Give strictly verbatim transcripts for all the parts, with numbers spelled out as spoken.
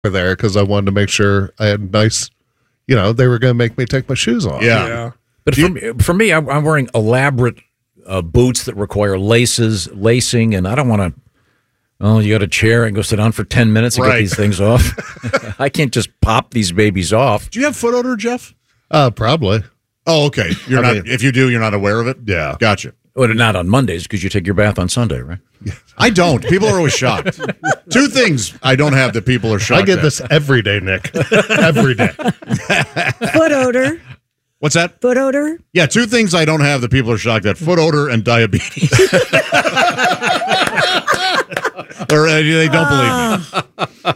there because I wanted to make sure I had nice, you know, they were going to make me take my shoes off. Yeah. yeah. But for me, for me, I'm, I'm wearing elaborate uh, boots that require laces, lacing, and I don't want to. Oh, you got a chair and go sit down for ten minutes and right. get these things off. I can't just pop these babies off. Do you have foot odor, Jeff? Uh, probably. Oh, okay. You're I not. mean, if you do, you're not aware of it. Yeah, gotcha. Well, not on Mondays because you take your bath on Sunday, right? I don't. People are always shocked. Two things I don't have that people are shocked I get at. this every day, Nick. Every day. Foot odor. What's that? Foot odor? Yeah, two things I don't have that people are shocked at. Foot odor and diabetes. Or uh, they don't believe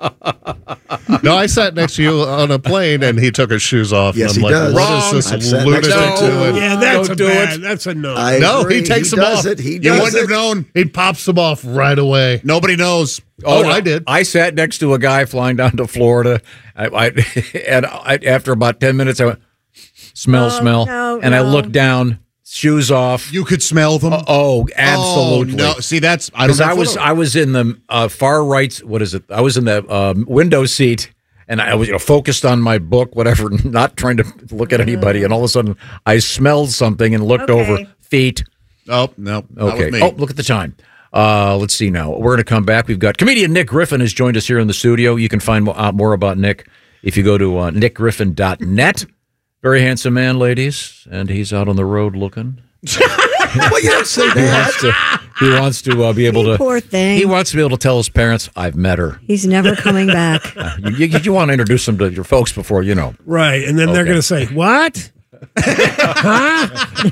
me. No, I sat next to you on a plane, and he took his shoes off. Yes, and I'm he like, does. what Wrong. is I've this sat next lunatic to him, too. doing? Yeah, that's Don't a do bad. it. That's a no. I No, agree. he takes them does off. It. He You does wouldn't it. have known. He pops them off right away. Nobody knows. Oh, no, I did. I sat next to a guy flying down to Florida, I, I, and I, after about ten minutes, I went, smell, Oh, smell, no, and I no. looked down, shoes off. You could smell them. Oh, absolutely. Oh, no. See, that's I don't. Because have I foot was odor. I was in the uh, far right. What is it? I was in the uh, window seat, and I was you know focused on my book, whatever, not trying to look at anybody. And all of a sudden, I smelled something and looked Okay. over. Feet. Oh no. Not Okay. with me. Oh, look at the time. Uh, let's see now. We're going to come back. We've got comedian Nick Griffin has joined us here in the studio. You can find out more about Nick if you go to uh, nick griffin dot net. Very handsome man, ladies, and he's out on the road looking. Well, you don't say He that. wants to, he wants to uh, be able to. Poor thing. He wants to be able to tell his parents, "I've met her." He's never coming back. You, you, you want to introduce them to your folks before you know. Right, and then they're Okay. going to say, "What? Huh?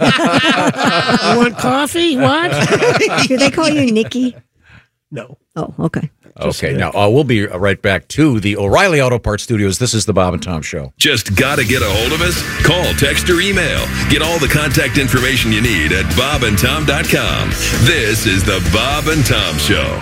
You want coffee? What?" Do they call you Nikki? No. Oh, okay. Okay, now uh, we'll be right back to the O'Reilly Auto Parts Studios. This is the Bob and Tom Show. Just got to get a hold of us? Call, text, or email. Get all the contact information you need at bob and tom dot com. This is the Bob and Tom Show.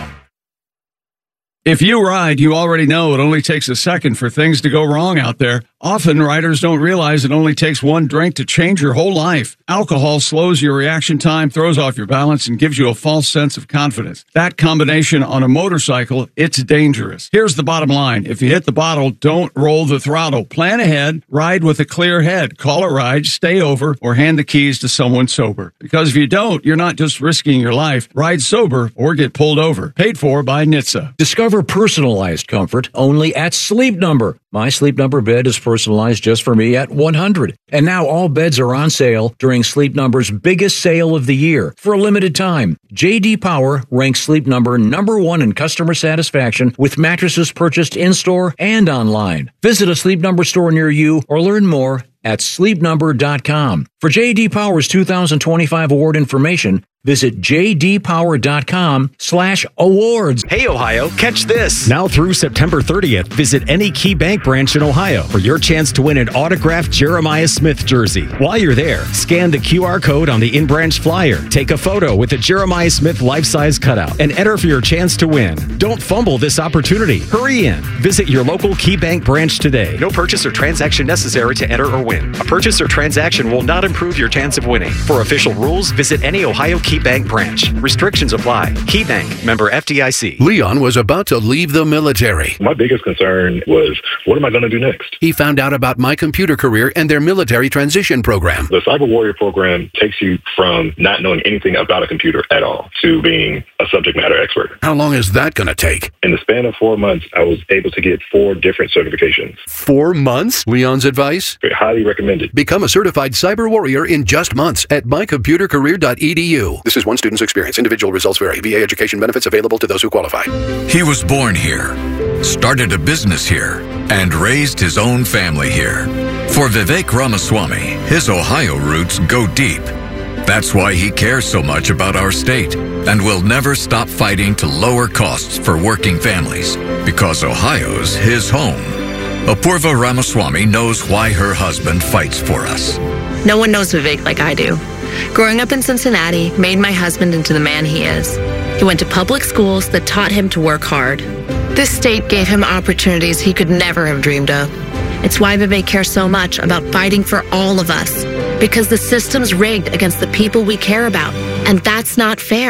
If you ride, you already know it only takes a second for things to go wrong out there. Often, riders don't realize it only takes one drink to change your whole life. Alcohol slows your reaction time, throws off your balance, and gives you a false sense of confidence. That combination on a motorcycle, it's dangerous. Here's the bottom line. If you hit the bottle, don't roll the throttle. Plan ahead, ride with a clear head. Call a ride, stay over, or hand the keys to someone sober. Because if you don't, you're not just risking your life. Ride sober or get pulled over. Paid for by N H T S A. Discover personalized comfort only at Sleep Number. My Sleep Number bed is personalized just for me at one hundred. And now all beds are on sale during Sleep Number's biggest sale of the year. For a limited time, J D Power ranks Sleep Number number one in customer satisfaction with mattresses purchased in-store and online. Visit a Sleep Number store near you or learn more at sleep number dot com. For J D Power's two thousand twenty-five award information, visit j d power dot com slash awards. Hey, Ohio, catch this. Now through September thirtieth, visit any Key Bank branch in Ohio for your chance to win an autographed Jeremiah Smith jersey. While you're there, scan the Q R code on the in-branch flyer, take a photo with a Jeremiah Smith life-size cutout, and enter for your chance to win. Don't fumble this opportunity. Hurry in. Visit your local Key Bank branch today. No purchase or transaction necessary to enter or win. A purchase or transaction will not improve your chance of winning. For official rules, visit any Ohio Key Bank branch. Restrictions apply. Key Bank, member F D I C. Leon was about to leave the military. My biggest concern was, what am I going to do next? He found out about My Computer Career and their military transition program. The Cyber Warrior program takes you from not knowing anything about a computer at all to being a subject matter expert. How long is that going to take? In the span of four months, I was able to get four different certifications. Four months? Leon's advice? Highly recommended. Become a certified cyber warrior in just months at my computer career dot e d u. This is one student's experience. Individual results vary. V A education benefits available to those who qualify. He was born here, started a business here, and raised his own family here. For Vivek Ramaswamy, his Ohio roots go deep. That's why he cares so much about our state and will never stop fighting to lower costs for working families, because Ohio's his home. Apurva Ramaswamy knows why her husband fights for us. No one knows Vivek like I do. Growing up in Cincinnati made my husband into the man he is. He went to public schools that taught him to work hard. This state gave him opportunities he could never have dreamed of. It's why Vivek cares so much about fighting for all of us, because the system's rigged against the people we care about, and that's not fair.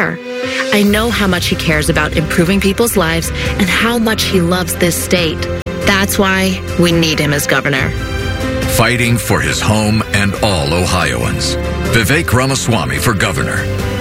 I know how much he cares about improving people's lives and how much he loves this state. That's why we need him as governor. Fighting for his home and all Ohioans. Vivek Ramaswamy for governor.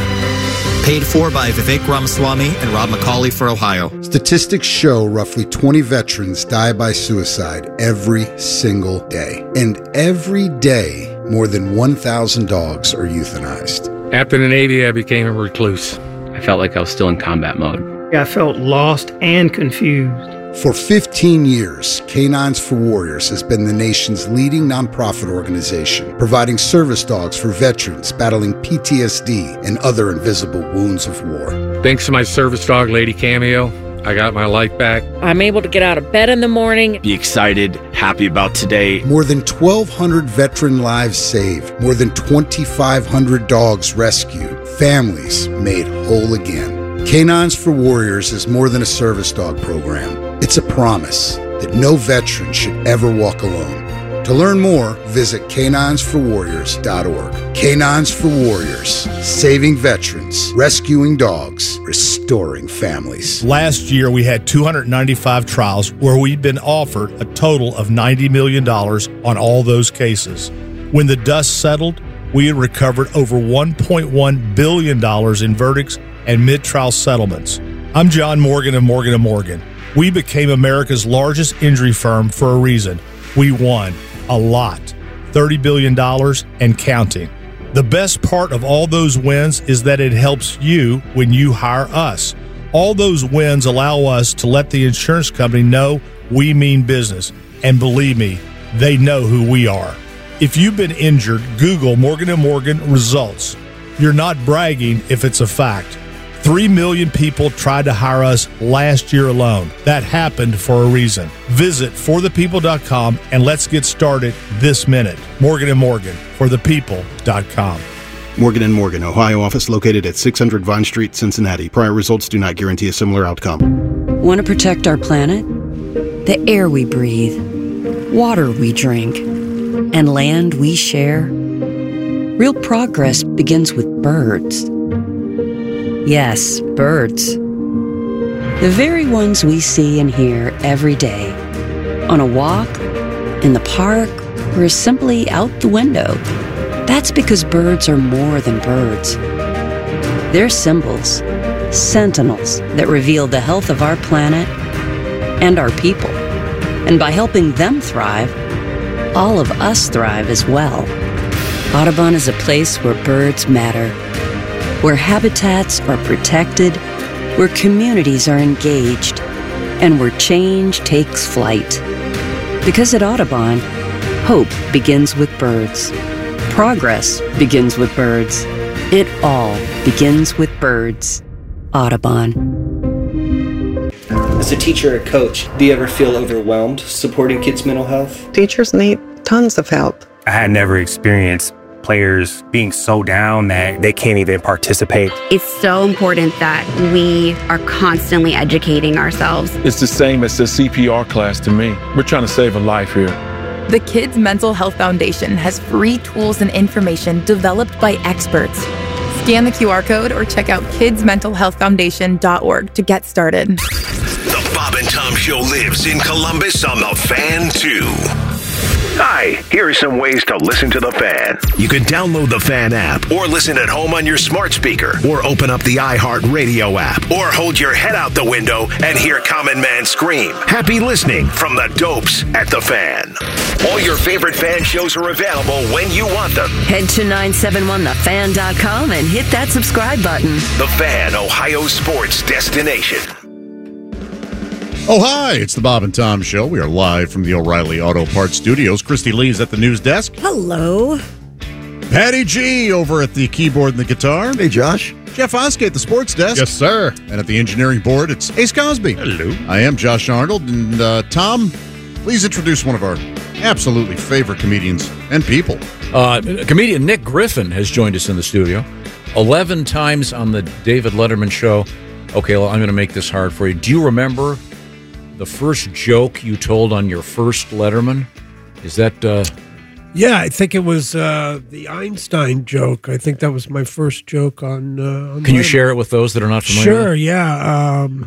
Paid for by Vivek Ramaswamy and Rob McCauley for Ohio. Statistics show roughly twenty veterans die by suicide every single day. And every day, more than one thousand dogs are euthanized. After the Navy, I became a recluse. I felt like I was still in combat mode. I felt lost and confused. For fifteen years, Canines for Warriors has been the nation's leading nonprofit organization, providing service dogs for veterans battling P T S D and other invisible wounds of war. Thanks to my service dog, Lady Cameo, I got my life back. I'm able to get out of bed in the morning. Be excited, happy about today. More than twelve hundred veteran lives saved, more than twenty-five hundred dogs rescued, families made whole again. Canines for Warriors is more than a service dog program. It's a promise that no veteran should ever walk alone. To learn more, visit canines for warriors dot org. Canines for Warriors, saving veterans, rescuing dogs, restoring families. Last year, we had two hundred ninety-five trials where we'd been offered a total of ninety million dollars on all those cases. When the dust settled, we had recovered over one point one billion dollars in verdicts and mid-trial settlements. I'm John Morgan of Morgan and Morgan. We became America's largest injury firm for a reason. We won a lot, thirty billion dollars and counting. The best part of all those wins is that it helps you when you hire us. All those wins allow us to let the insurance company know we mean business. And believe me, they know who we are. If you've been injured, Google Morgan and Morgan results. You're not bragging if it's a fact. Three million people tried to hire us last year alone. That happened for a reason. Visit for the people dot com and let's get started this minute. Morgan and Morgan, for the people dot com. Morgan and Morgan, Ohio office located at six hundred Vine Street, Cincinnati. Prior results do not guarantee a similar outcome. Want to protect our planet? The air we breathe, water we drink, and land we share? Real progress begins with birds. Yes, birds. The very ones we see and hear every day. On a walk, in the park, or simply out the window. That's because birds are more than birds. They're symbols, sentinels that reveal the health of our planet and our people. And by helping them thrive, all of us thrive as well. Audubon is a place where birds matter, where habitats are protected, where communities are engaged, and where change takes flight. Because at Audubon, hope begins with birds. Progress begins with birds. It all begins with birds. Audubon. As a teacher or coach, do you ever feel overwhelmed supporting kids' mental health? Teachers need tons of help. I had never experienced players being so down that they can't even participate. It's so important that we are constantly educating ourselves. It's the same as the C P R class to me. We're trying to save a life here. The Kids Mental Health Foundation has free tools and information developed by experts. Scan the Q R code or check out kids mental health foundation dot org to get started. The Bob and Tom Show lives in Columbus on the Fan too. Hi, here are some ways to listen to the Fan. You can download the Fan app, or listen at home on your smart speaker, or open up the iHeartRadio app, or hold your head out the window and hear Common Man scream. Happy listening from the Dopes at the Fan. All your favorite Fan shows are available when you want them. Head to nine seven one the fan dot com and hit that subscribe button. The Fan, Ohio sports destination. Oh, hi, it's the Bob and Tom Show. We are live from the O'Reilly Auto Parts Studios. Christy Lee's at the news desk. Hello. Patty G over at the keyboard and the guitar. Hey, Josh. Jeff Oskey at the sports desk. Yes, sir. And at the engineering board, it's Ace Cosby. Hello. I am Josh Arnold. And uh, Tom, please introduce one of our absolutely favorite comedians and people. Uh, comedian Nick Griffin has joined us in the studio. eleven times on the David Letterman show. Okay, well, I'm going to make this hard for you. Do you remember the first joke you told on your first Letterman? Is that uh, Yeah, I think it was uh, the Einstein joke. I think that was my first joke on. Uh, on Can you Letterman. share it with those that are not familiar? Sure, yeah. Um,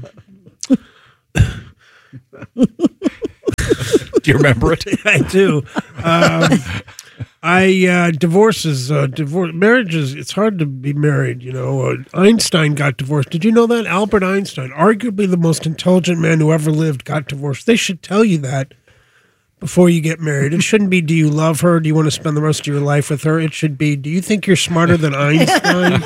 Do you remember it? I do. Um, I uh, divorces, uh, divorce marriages. It's hard to be married. You know, uh, Einstein got divorced. Did you know that Albert Einstein, arguably the most intelligent man who ever lived, got divorced? They should tell you that before you get married. It shouldn't be, do you love her? Do you want to spend the rest of your life with her? It should be, do you think you're smarter than Einstein?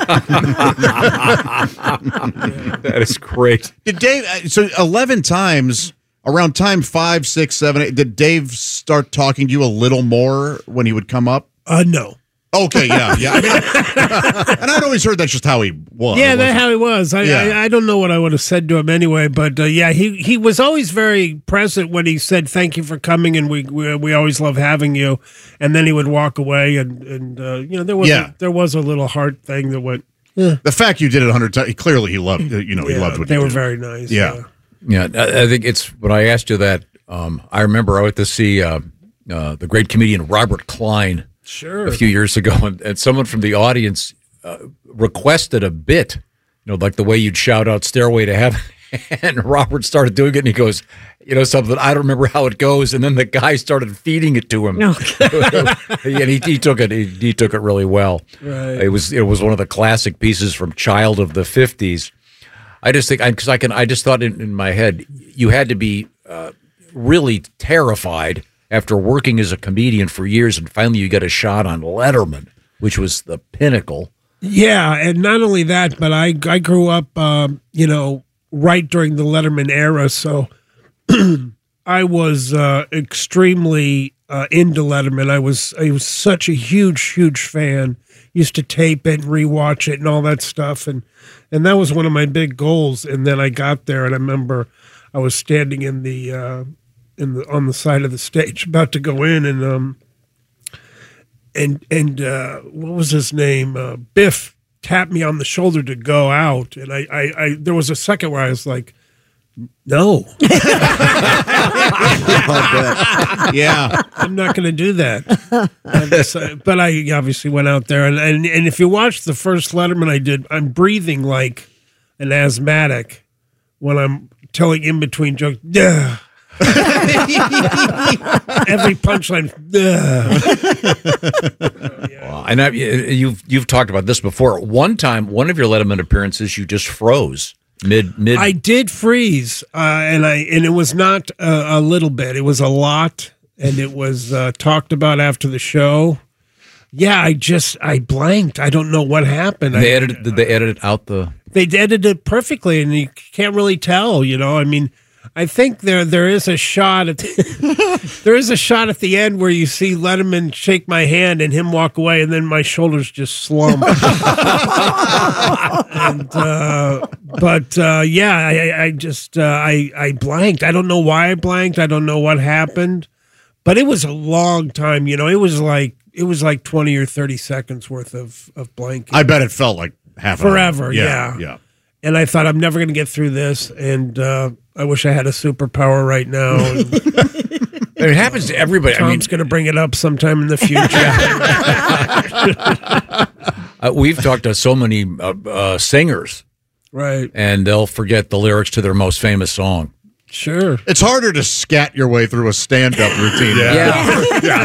That is great. Did Dave, uh, so eleven times, around time five, six, seven, eight, did Dave start talking to you a little more when he would come up? Uh, no. Okay, yeah, yeah. I mean, and I'd always heard that's just how he was. Yeah, that's how he was. I, Yeah. I I don't know what I would have said to him anyway, but uh, yeah, he, he was always very present when he said thank you for coming, and we we, we always love having you. And then he would walk away, and and uh, you know there was Yeah. a, there was a little heart thing that went. Eh. The fact you did it a hundred times, clearly he loved. You know, he Yeah, loved what they you were did. very nice. Yeah. Yeah, I I think it's when I asked you that. Um, I remember I went to see uh, uh, the great comedian Robert Klein Sure. a few years ago, and, and someone from the audience uh, requested a bit, you know, like the way you'd shout out "Stairway to Heaven," and Robert started doing it, and he goes, you know, something I don't remember how it goes, and then the guy started feeding it to him, No. and he, he took it. He, he took it really well. Right. It was it was one of the classic pieces from Child of the fifties. I just think because I, I can I just thought in, in my head you had to be uh, really terrified after working as a comedian for years, and finally you get a shot on Letterman, which was the pinnacle. Yeah, and not only that, but I I grew up, um, you know, right during the Letterman era, so I was uh, extremely uh, into Letterman. I was I was such a huge, huge fan. Used to tape it and rewatch it and all that stuff, and and that was one of my big goals. And then I got there, and I remember I was standing in the uh, in the on the side of the stage, about to go in, and um. And and uh, what was his name? Uh, Biff tapped me on the shoulder to go out, and I, I, I there was a second where I was like, "No, yeah, I'm not going to do that." I decided, but I obviously went out there, and, and and if you watch the first Letterman I did, I'm breathing like an asthmatic when I'm telling in between jokes. Yeah. Every punchline. Wow. And I, you've you've talked about this before. One time, one of your Letterman appearances, you just froze mid mid. I did freeze, uh, and I and it was not uh, a little bit; it was a lot, and it was uh, talked about after the show. Yeah, I just I blanked. I don't know what happened. They I, edited. Did they edit out the? They edited it perfectly, and you can't really tell. You know, I mean. I think there there is a shot at the, there is a shot at the end where you see Letterman shake my hand and him walk away, and then my shoulders just slump. and, uh, but uh, yeah, I, I just uh, I I blanked. I don't know why I blanked. I don't know what happened, but it was a long time. You know, it was like it was like twenty or thirty seconds worth of of blanking. I bet it felt like half an forever. hour. Yeah, yeah, yeah. And I thought I'm never going to get through this, and uh, I wish I had a superpower right now. And, it happens to everybody. Tom's I mean, going to bring it up sometime in the future. uh, we've talked to so many uh, uh, singers, right? And they'll forget the lyrics to their most famous song. Sure, it's harder to scat your way through a stand-up routine. Yeah,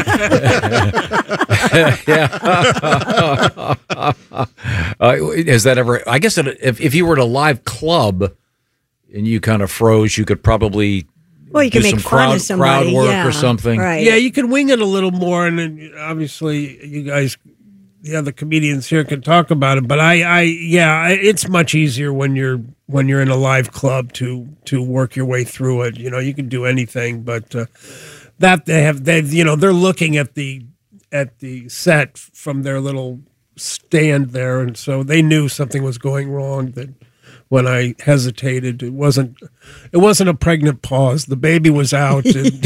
yeah. yeah. uh, has that ever? I guess it, if if you were at a live club and you kind of froze, you could probably well, you do can some make fun crowd of somebody, crowd work yeah, or something. Right? Yeah, you can wing it a little more, and then obviously you guys, the other comedians here, can talk about it. But I, I, yeah, it's much easier when you're when you're in a live club to to work your way through it. You know, you can do anything, but uh, that they have, they, you know, they're looking at the at the set from their little stand there, and so they knew something was going wrong. That when I hesitated, it wasn't it wasn't a pregnant pause. The baby was out. And,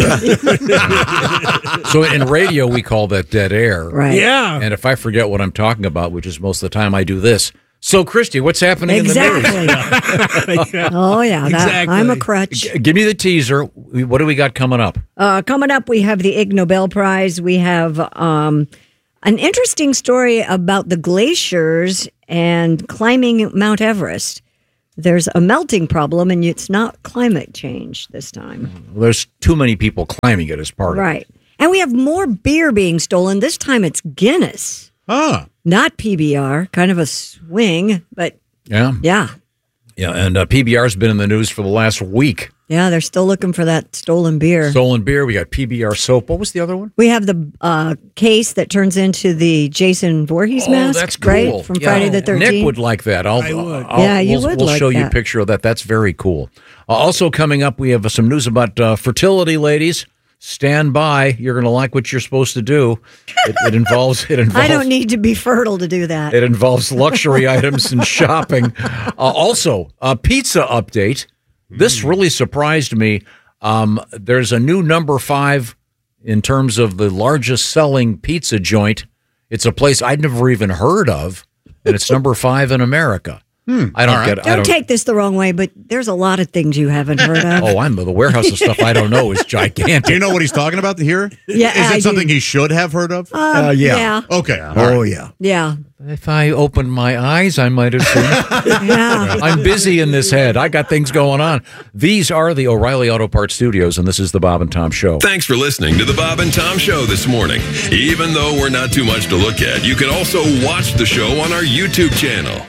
so in radio, we call that dead air, right? Yeah. And if I forget what I'm talking about, which is most of the time, I do this. So, Christy, what's happening Exactly. in the news? Oh, yeah. That, Exactly. I'm a crutch. G- give me the teaser. What do we got coming up? Uh, coming up, we have the Ig Nobel Prize. We have um, an interesting story about the glaciers and climbing Mount Everest. There's a melting problem, and it's not climate change this time. There's too many people climbing it as part of it. Right. And we have more beer being stolen. This time it's Guinness. Ah. Not P B R. Kind of a swing, but Yeah. yeah. Yeah, and uh, P B R's been in the news for the last week. Yeah, they're still looking for that stolen beer. Stolen beer. We got P B R soap. What was the other one? We have the uh, case that turns into the Jason Voorhees Oh, mask, that's cool. right? From Yeah. Friday the thirteenth. Nick would like that. I'll, I would. I'll- Yeah, you we'll, would We'll like show you a that. picture of that. That's very cool. Uh, also coming up, we have some news about uh, fertility, ladies. Stand by. You're going to like what you're supposed to do. It, it involves. It involves. I don't need to be fertile to do that. It involves luxury items and shopping. Uh, also, a pizza update. This really surprised me. Um, there's a new number five in terms of the largest selling pizza joint. It's a place I'd never even heard of, and it's number five in America. Hmm. I don't All right. get. Don't, I don't take this the wrong way, but there's a lot of things you haven't heard of. Oh, I'm the warehouse of stuff I don't know is gigantic. Do you know what he's talking about here? Yeah, Is it I something do. he should have heard of? Um, Uh, yeah. yeah. Okay. Oh, yeah. Yeah. If I opened my eyes, I might have seen. Yeah. I'm busy in this head. I got things going on. These are the O'Reilly Auto Parts Studios, and this is the Bob and Tom Show. Thanks for listening to the Bob and Tom Show this morning. Even though we're not too much to look at, you can also watch the show on our YouTube channel.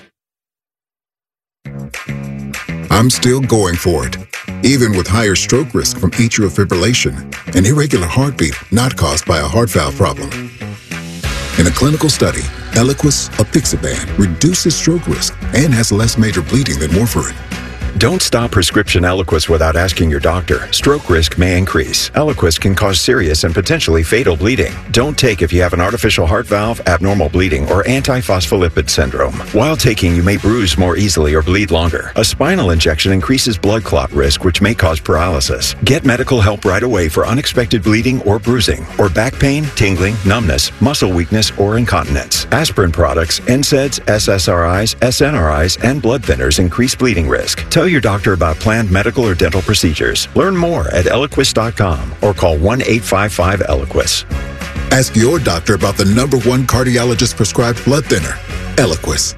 I'm still going for it, even with higher stroke risk from atrial fibrillation, an irregular heartbeat not caused by a heart valve problem. In a clinical study, Eliquis apixaban reduces stroke risk and has less major bleeding than warfarin. Don't stop prescription Eliquis without asking your doctor. Stroke risk may increase. Eliquis can cause serious and potentially fatal bleeding. Don't take if you have an artificial heart valve, abnormal bleeding, or antiphospholipid syndrome. While taking, you may bruise more easily or bleed longer. A spinal injection increases blood clot risk, which may cause paralysis. Get medical help right away for unexpected bleeding or bruising, or back pain, tingling, numbness, muscle weakness, or incontinence. Aspirin products, N SAIDs, S S R Is, S N R Is, and blood thinners increase bleeding risk. Tell your doctor about planned medical or dental procedures. Learn more at Eliquis dot com or call one eight five five Eliquis. Ask your doctor about the number one cardiologist prescribed blood thinner, Eliquis.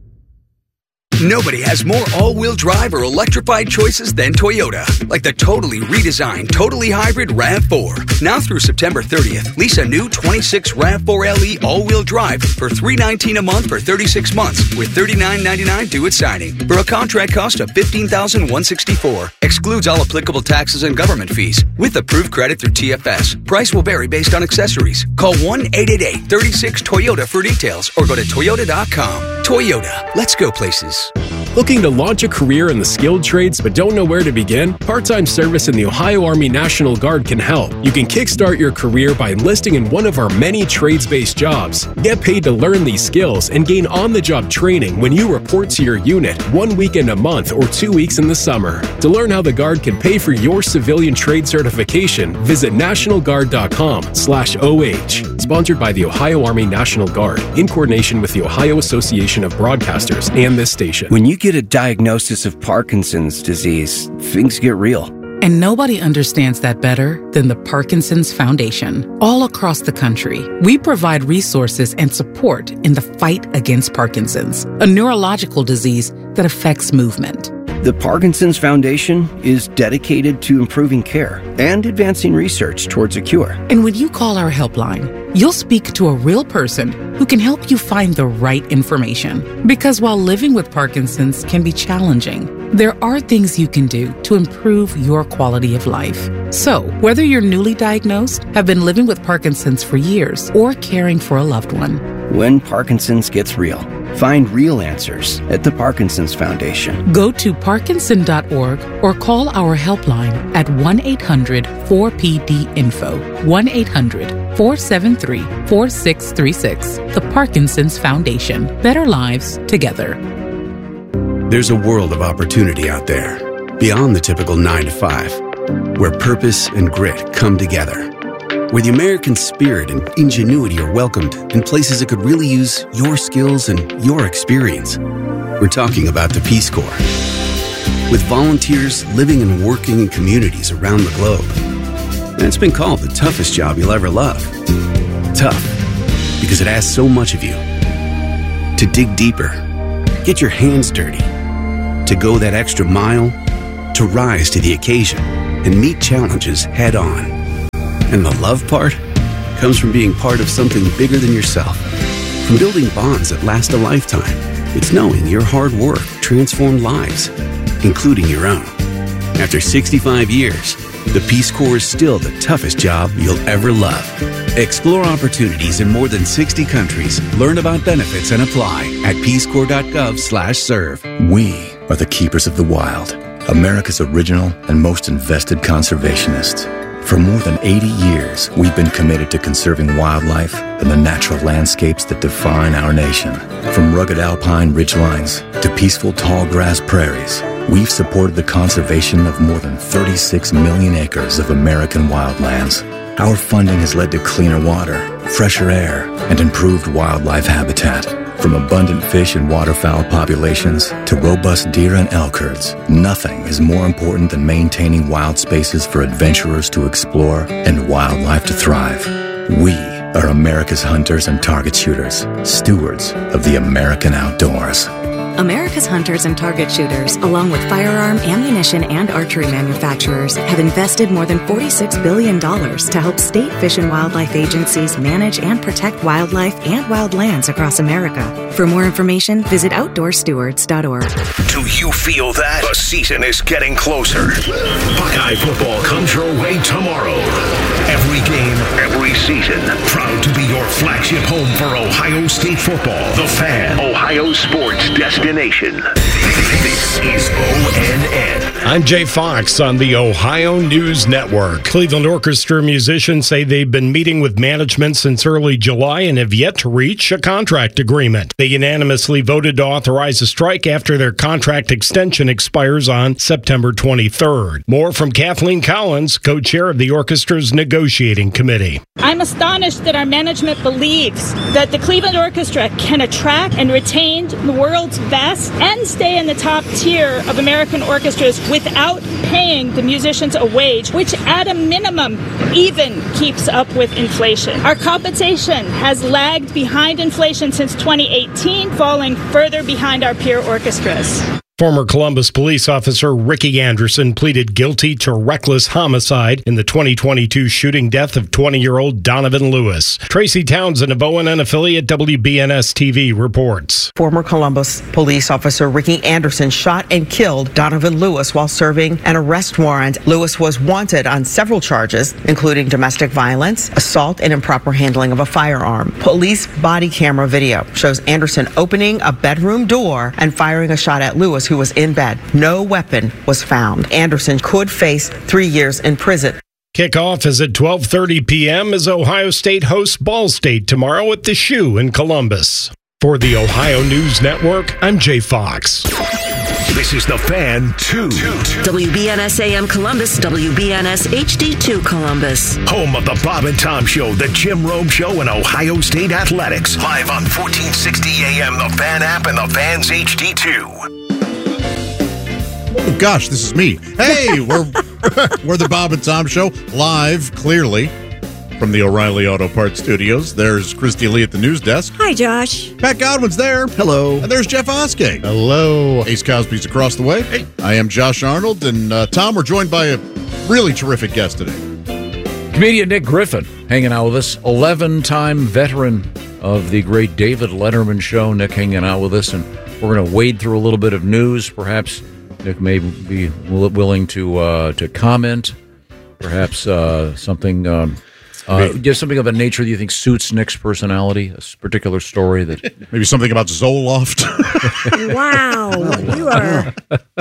Nobody has more all-wheel drive or electrified choices than Toyota. Like the totally redesigned, totally hybrid RAV four. Now through September thirtieth, lease a new twenty-six RAV four L E all-wheel drive for three hundred nineteen dollars a month for thirty-six months with thirty-nine ninety-nine due at signing. For a contract cost of fifteen thousand one hundred sixty-four dollars. Excludes all applicable taxes and government fees. With approved credit through T F S. Price will vary based on accessories. Call one eight eight eight, three six, Toyota for details or go to Toyota dot com. Toyota. Let's go places. Looking to launch a career in the skilled trades but don't know where to begin? Part-time service in the Ohio Army National Guard can help. You can kickstart your career by enlisting in one of our many trades-based jobs. Get paid to learn these skills and gain on-the-job training when you report to your unit one weekend a month or two weeks in the summer. To learn how the Guard can pay for your civilian trade certification, visit national guard dot com slash O H. Sponsored by the Ohio Army National Guard in coordination with the Ohio Association of Broadcasters and this station. When you get a diagnosis of Parkinson's disease, things get real. And nobody understands that better than the Parkinson's Foundation. All across the country, we provide resources and support in the fight against Parkinson's, a neurological disease that affects movement. The Parkinson's Foundation is dedicated to improving care and advancing research towards a cure. And when you call our helpline, you'll speak to a real person who can help you find the right information. Because while living with Parkinson's can be challenging, there are things you can do to improve your quality of life. So, whether you're newly diagnosed, have been living with Parkinson's for years, or caring for a loved one, when Parkinson's gets real, find real answers at the Parkinson's Foundation. Go to parkinson dot org or call our helpline at one eight hundred four P D info, one eight hundred four seven three four six three six. The Parkinson's Foundation. Better lives together. There's a world of opportunity out there, beyond the typical nine to five, where purpose and grit come together. where the American spirit and ingenuity are welcomed in places that could really use your skills and your experience. We're talking about the Peace Corps. With volunteers living and working in communities around the globe. And it's been called the toughest job you'll ever love. Tough, because it asks so much of you. To dig deeper, get your hands dirty, to go that extra mile, to rise to the occasion and meet challenges head on. And the love part comes from being part of something bigger than yourself. From building bonds that last a lifetime. It's knowing your hard work transformed lives, including your own. After sixty-five years, the Peace Corps is still the toughest job you'll ever love. Explore opportunities in more than sixty countries. Learn about benefits and apply at peacecorps.gov slash serve. We are the keepers of the wild, America's original and most invested conservationists. For more than eighty years, we've been committed to conserving wildlife and the natural landscapes that define our nation. From rugged alpine ridgelines to peaceful tall grass prairies, we've supported the conservation of more than thirty-six million acres of American wildlands. Our funding has led to cleaner water, fresher air, and improved wildlife habitat. From abundant fish and waterfowl populations to robust deer and elk herds, nothing is more important than maintaining wild spaces for adventurers to explore and wildlife to thrive. We are America's hunters and target shooters, stewards of the American outdoors. America's hunters and target shooters, along with firearm, ammunition, and archery manufacturers, have invested more than forty-six billion dollars to help state fish and wildlife agencies manage and protect wildlife and wildlands across America. For more information, visit outdoor stewards dot org. Do you feel that? The season is getting closer. Buckeye football comes your way tomorrow. Every game, every season. Proud to be your flagship home for Ohio State football. The Fan, Ohio sports destination. This is O N N. I'm Jay Fox on the Ohio News Network. Cleveland Orchestra musicians say they've been meeting with management since early July and have yet to reach a contract agreement. They unanimously voted to authorize a strike after their contract extension expires on September twenty-third. More from Kathleen Collins, co-chair of the orchestra's negotiating committee. I'm astonished that our management believes that the Cleveland Orchestra can attract and retain the world's best and stay in the top tier of American orchestras without paying the musicians a wage, which at a minimum even keeps up with inflation. Our compensation has lagged behind inflation since twenty eighteen, falling further behind our peer orchestras. Former Columbus police officer Ricky Anderson pleaded guilty to reckless homicide in the twenty twenty-two shooting death of twenty-year-old Donovan Lewis. Tracy Townsend of O N N affiliate W B N S T V reports. Former Columbus police officer Ricky Anderson shot and killed Donovan Lewis while serving an arrest warrant. Lewis was wanted on several charges, including domestic violence, assault, and improper handling of a firearm. Police body camera video shows Anderson opening a bedroom door and firing a shot at Lewis, who was in bed. No weapon was found. Anderson could face three years in prison. Kickoff is at twelve thirty p.m. as Ohio State hosts Ball State tomorrow at the Shoe in Columbus. For the Ohio News Network, I'm Jay Fox. This is The Fan two. W B N S A M Columbus, W B N S H D two Columbus. Home of the Bob and Tom Show, the Jim Rome Show, and Ohio State Athletics. Live on fourteen sixty A M, the Fan app, and the Fan's H D two. Oh, gosh, this is me. Hey, we're we're the Bob and Tom Show, live, clearly, from the O'Reilly Auto Parts Studios. There's Christy Lee at the news desk. Hi, Josh. Pat Godwin's there. Hello. And there's Jeff Oskey. Hello. Ace Cosby's across the way. Hey. I am Josh Arnold, and uh, Tom, we're joined by a really terrific guest today. Comedian Nick Griffin hanging out with us, eleven-time veteran of the great David Letterman show. Nick hanging out with us, and we're going to wade through a little bit of news. Perhaps Nick may be willing to uh, to comment. Perhaps uh, something, um, uh, just something of a nature that you think suits Nick's personality. A particular story that maybe something about Zoloft. Wow, you are.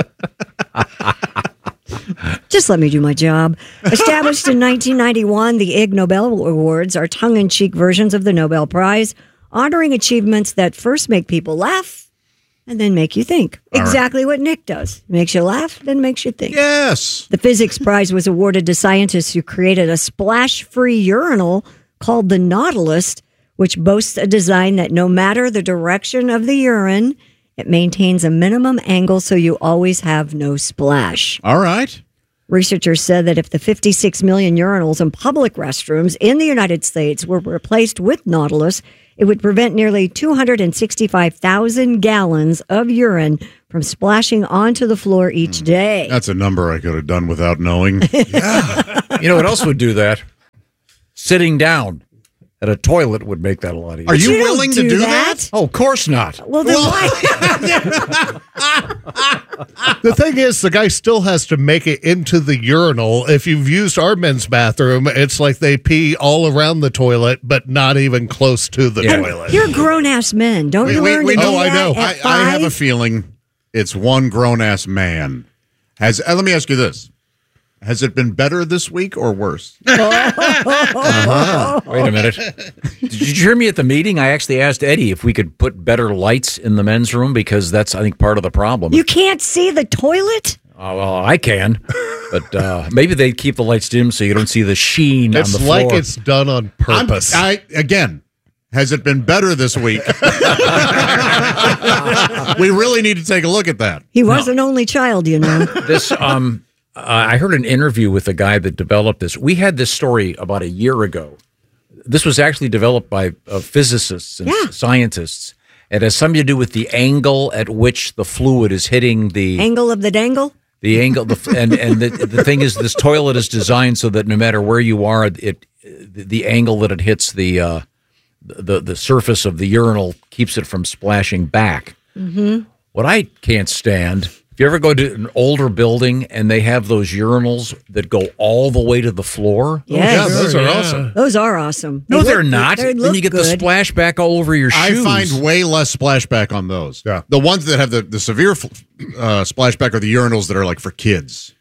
Just let me do my job. Established in nineteen ninety-one, the Ig Nobel Awards are tongue-in-cheek versions of the Nobel Prize, honoring achievements that first make people laugh and then make you think. All right. Exactly what Nick does. Makes you laugh, then makes you think. Yes. The physics prize was awarded to scientists who created a splash-free urinal called the Nautilus, which boasts a design that no matter the direction of the urine, it maintains a minimum angle so you always have no splash. All right. Researchers said that if the fifty-six million urinals in public restrooms in the United States were replaced with Nautilus, it would prevent nearly two hundred sixty-five thousand gallons of urine from splashing onto the floor each day. That's a number I could have done without knowing. You know what else would do that? Sitting down at a toilet would make that a lot easier. Are you, you willing to do that? that? Oh, of course not. Well, then why? The thing is, the guy still has to make it into the urinal. If you've used our men's bathroom, it's like they pee all around the toilet, but not even close to the And toilet. You're grown-ass men. Don't we, you we, learn we to do know, that I know. at I, five? I have a feeling it's one grown-ass man. Has uh, let me ask you this. Has it been better this week or worse? Uh-huh. Wait a minute. Did you hear me at the meeting? I actually asked Eddie if we could put better lights in the men's room because that's, I think, part of the problem. You can't see the toilet? Oh, well, I can, but uh, maybe they keep the lights dim so you don't see the sheen It's on the floor. like it's done on purpose. I'm, I again. Has it been better this week? We really need to take a look at that. He was an only child, you know. This, um, uh, I heard an interview with the guy that developed this. We had this story about a year ago. This was actually developed by uh, physicists and Yeah. scientists. It has something to do with the angle at which the fluid is hitting the Angle of the dangle? the angle. The, and and the, the thing is, this toilet is designed so that no matter where you are, it the angle that it hits the uh, the the surface of the urinal keeps it from splashing back. Mm-hmm. What I can't stand, if you ever go to an older building and they have those urinals that go all the way to the floor. Yes. Yeah, those are yeah. awesome. Those are awesome. No, They they're look- not. They Then look you get good. the splashback all over your shoes. I find way less splashback on those. Yeah. The ones that have the, the severe uh, splashback are the urinals that are like for kids.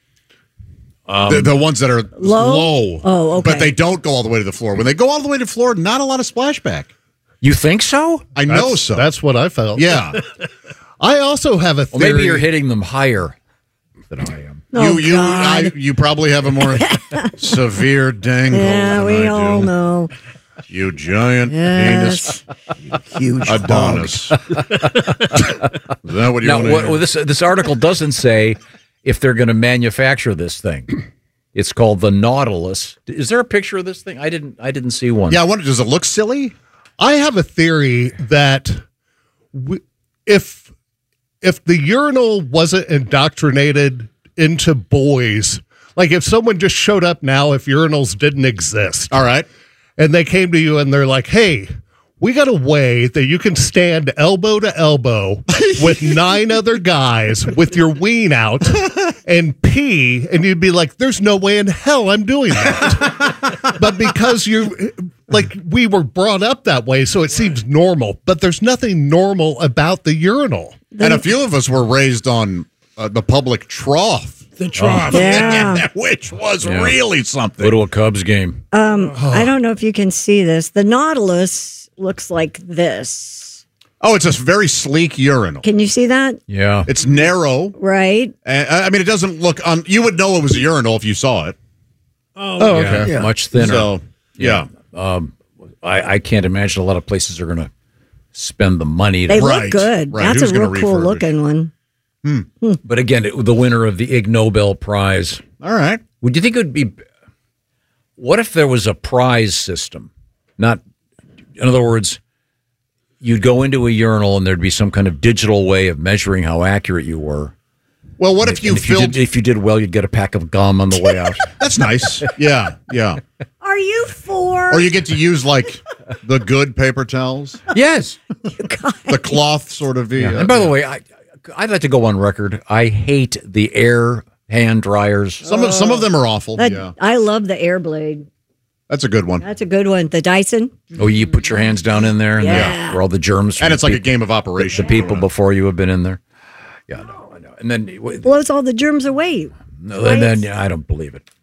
Um, the, the ones that are Low? low. Oh, okay. But they don't go all the way to the floor. When they go all the way to the floor, not a lot of splashback. You think so? I know That's- so. That's what I felt. yeah. I also have a Well, theory. maybe you're hitting them higher than I am. Oh, you you I, God. you probably have a more severe dangle. Yeah, than we I all do. know. You giant Yes. penis Huge Adonis. Is that what you Now, want to what, hear? well, this this article doesn't say if they're going to manufacture this thing. It's called the Nautilus. Is there a picture of this thing? I didn't. I didn't see one. Yeah, I wonder, does it look silly? I have a theory that we, if if the urinal wasn't indoctrinated into boys, like if someone just showed up now, if urinals didn't exist, All right. and they came to you and they're like, "Hey, we got a way that you can stand elbow to elbow with nine other guys with your ween out and pee," and you'd be like, "There's no way in hell I'm doing that." But because you, like, we were brought up that way, so it seems normal. But there's nothing normal about the urinal. And a few of us were raised on uh, the public trough. The trough. Yeah. Which was Yeah. really something. Go to a Cubs game. Um, I don't know if you can see this. The Nautilus looks like this. Oh, it's a very sleek urinal. Can you see that? Yeah. It's narrow. Right? And, I mean, it doesn't look on. You would know it was a urinal if you saw it. Oh, Oh, Yeah, okay. Yeah. much thinner. So, yeah. Um, I, I can't imagine a lot of places are going to spend the money. To, They Right, look good. right. That's Who's a real gonna cool refurbish? looking one. but again, it, the winner of the Ig Nobel Prize. All right. Would you think it would be? What if there was a prize system? Not, in other words, you'd go into a urinal and there'd be some kind of digital way of measuring how accurate you were. Well, what if And you if you filled? did, if you did well, you'd get a pack of gum on the way out. That's nice. Yeah, yeah. Are you for? Or you get to use like the good paper towels, Yes. the cloth sort of. Yeah. Uh, And by the way, I, I'd like to go on record. I hate the air hand dryers. some of some of them are awful. That- yeah, I love the Airblade. that's a good one. That's a good one. The Dyson. Oh, you put your hands down in there, and Yeah. the, where all the germs. from And the it's like a peop- game of The, operation. the people before you have been in there. Yeah, I know, I know. And then, Blows all the germs away. no, and then yeah, I don't believe it.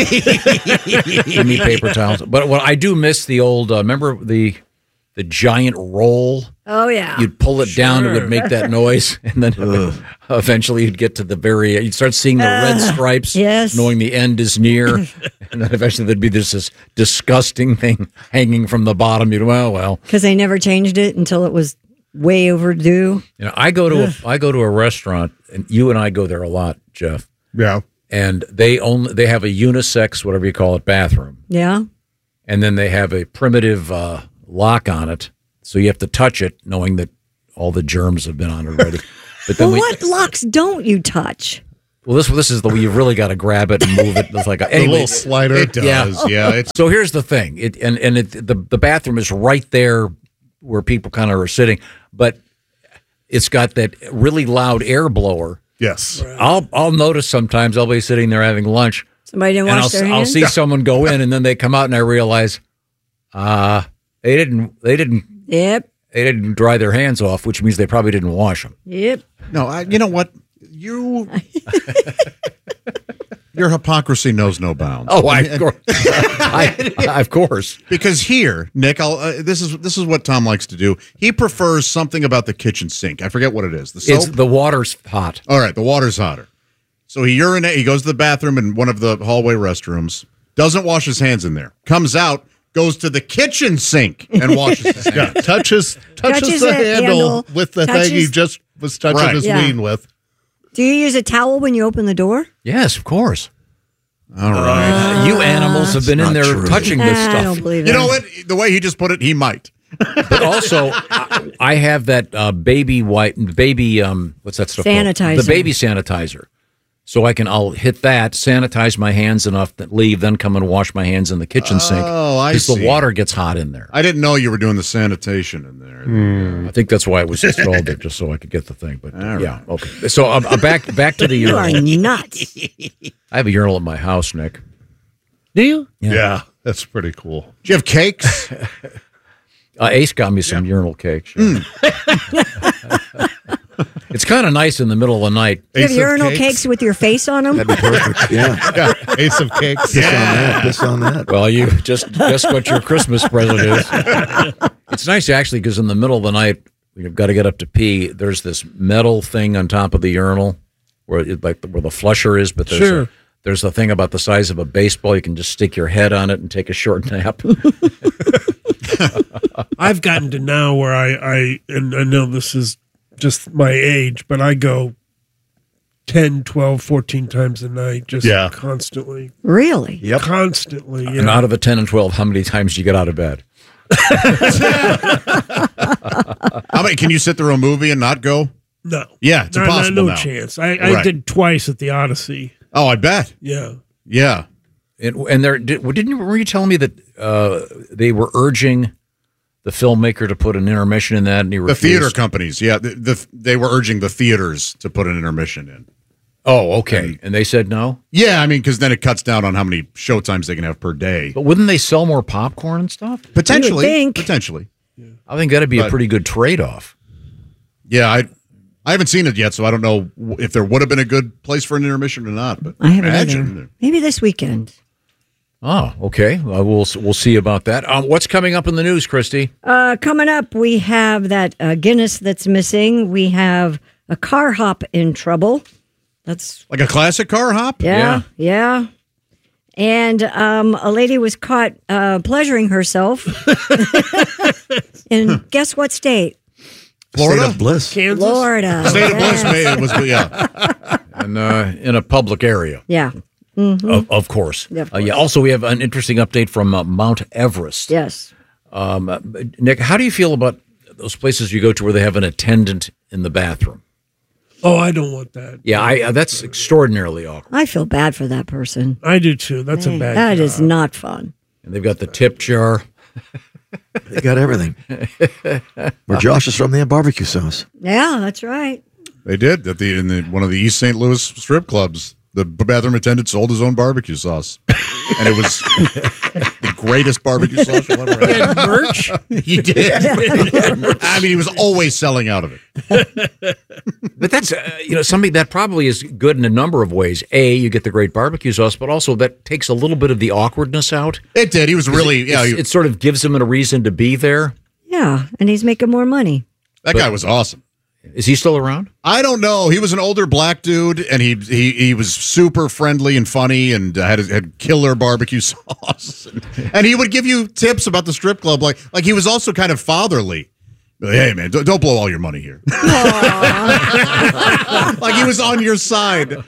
I- Give me paper towels. But what I do miss the old. Uh, remember the the giant roll Oh, yeah. You'd pull it down, it Sure. would make that noise, and then eventually you'd get to the very You'd start seeing the red Uh, stripes, yes. knowing the end is near, and then eventually there'd be this, this disgusting thing hanging from the bottom. You'd go, well, well. Because they never changed it until it was way overdue. You know, I go to a, Ugh. I go to a restaurant, and you and I go there a lot, Jeff. Yeah. And they only they have a unisex, whatever you call it, bathroom, Yeah. and then they have a primitive uh, lock on it, so you have to touch it, knowing that all the germs have been on it already. But then Well, we, what locks don't you touch? well, this this is the way you really got to grab it and move it. It's like a, The anyway, little slider. It does, yeah. It's So here's the thing, it and and it, the the bathroom is right there where people kind of are sitting, but it's got that really loud air blower. Yes. I'll I'll notice sometimes I'll be sitting there having lunch. Somebody didn't and wash I'll, their I'll hands? see someone go in, and then they come out, and I realize, uh they didn't they didn't Yep. they didn't dry their hands off, which means they probably didn't wash them. Yep. no, I, you know what? You, your hypocrisy knows no bounds. Oh, I, of course. I, I- of course. Because here, Nick, I'll, uh, this is this is what Tom likes to do. He prefers something about the kitchen sink. I forget what it is. The soap. It's the water's hot. All right, the water's hotter. So he urinates. He goes to the bathroom in one of the hallway restrooms. Doesn't wash his hands in there. Comes out, goes to the kitchen sink and washes his hands. Yeah, touches touches, Touches the the handle, handle, with the thing he touches- just was touching Right. his Yeah. ween with. Do you use a towel when you open the door? Yes, of course. All right. Uh, you animals have been in not there true. touching this Ah, stuff. I don't believe You that. know what? The way he just put it, he might. But also, I, I have that uh, baby white, baby, um, what's that stuff called? Sanitizer. The baby sanitizer. So I can, I'll hit that, sanitize my hands enough that leave, then come and wash my hands in the kitchen sink. Oh, I Because the see. water gets hot in there. I didn't know you were doing the sanitation in there. I think that's why it was installed there, just so I could get the thing. But uh, All yeah, okay. So uh, uh, back back to the You are urinal. nuts. I have a urinal at my house, Nick. Do you? Yeah. that's pretty cool. Do you have cakes? Uh, Ace got me some urinal cakes. It's kind of nice in the middle of the night. You have Ace of urinal cakes? cakes with your face on them? That'd be perfect. Yeah. Yeah, ace of cakes. Piss on that. Piss on that. Well, you just guess what your Christmas present is. It's nice actually because in the middle of the night you've got to get up to pee. There's this metal thing on top of the urinal where it, like where the flusher is, but there's Sure. a, there's a thing about the size of a baseball. You can just stick your head on it and take a short nap. I've gotten to now where I, I, and I know this is just my age, but I go ten, twelve, fourteen times a night, just Yeah. constantly. Really? Yep. Constantly. Yeah. And out of the ten and twelve, how many times do you get out of bed? How many? Can you sit through a movie and not go? No. Yeah, it's No, no, impossible no now. chance. I, I Right. did twice at the Odyssey. Oh, I bet. Yeah. Yeah. And, and there, did, didn't you, were you telling me that uh, they were urging the filmmaker to put an intermission in that, and he The refused? theater companies, yeah, the, the, they were urging the theaters to put an intermission in. Oh, okay. And they said no? Yeah, I mean, because then it cuts down on how many showtimes they can have per day. But wouldn't they sell more popcorn and stuff? Potentially, think. potentially. I think that'd be a But- pretty good trade-off. Yeah, I I haven't seen it yet, so I don't know if there would have been a good place for an intermission or not. But I haven't imagine. either. Maybe this weekend. Oh, okay. Well, we'll we'll see about that. Um, what's coming up in the news, Christy? Uh, coming up, we have that uh, Guinness that's missing. We have a car hop in trouble. That's Like a classic car hop? yeah, yeah. And um, a lady was caught uh, pleasuring herself in guess what state? Florida? State of bliss. Kansas? Florida. State of Yes. Bliss, may- it was, yeah. And uh, in a public area, Yeah. Mhm. of, of course. Yeah, of Uh, yeah. Also, we have an interesting update from uh, Mount Everest. Yes. Um, uh, Nick, how do you feel about those places you go to where they have an attendant in the bathroom? Oh, I don't want that. Yeah, I, uh, that's extraordinarily awkward. I feel bad for that person. I do too. That's a bad That job. is not fun. And they've got the tip jar. They got everything. Where Josh is from, they have barbecue sauce. Yeah, that's right. They did at the in the, one of the East Saint Louis strip clubs. The bathroom attendant sold his own barbecue sauce, and it was the greatest barbecue sauce you'll ever He have. had merch? He did. I mean, he was always selling out of it. But that's, uh, you know, something that probably is good in a number of ways. A, you get the great barbecue sauce, but also that takes a little bit of the awkwardness out. It did. He was really, yeah. It's- he- it sort of gives him a reason to be there. Yeah, and he's making more money. That But- guy was awesome. Is he still around? I don't know. He was an older black dude, and he he, he was super friendly and funny, and uh, had had killer barbecue sauce. And, and he would give you tips about the strip club, like like he was also kind of fatherly. Like, hey man, don't, don't blow all your money here. Like he was on your side.